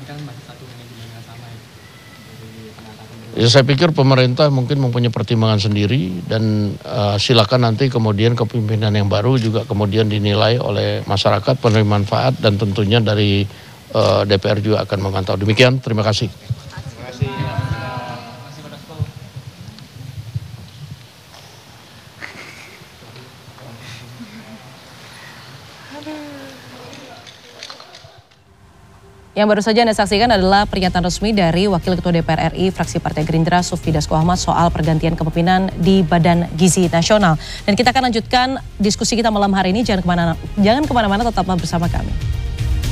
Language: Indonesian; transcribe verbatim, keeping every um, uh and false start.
Ini kan masih satu manajemen yang sama ya. Ya saya pikir pemerintah mungkin mempunyai pertimbangan sendiri dan uh, silakan nanti kemudian kepemimpinan yang baru juga kemudian dinilai oleh masyarakat penerima manfaat dan tentunya dari uh, D P R juga akan memantau. Demikian, terima kasih. Terima kasih. Yang baru saja Anda saksikan adalah pernyataan resmi dari Wakil Ketua D P R R I fraksi Partai Gerindra Sufmi Dasko Ahmad soal pergantian kepemimpinan di Badan Gizi Nasional. Dan kita akan lanjutkan diskusi kita malam hari ini. Jangan kemana-mana, jangan kemana-mana, tetaplah bersama kami.